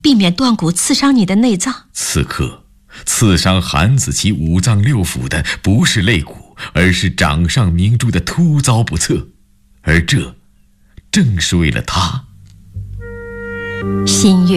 避免断骨刺伤你的内脏。 此刻刺伤韩子琪五脏六腑的不是肋骨，而是掌上明珠的突遭不测，而这正是为了他。 新月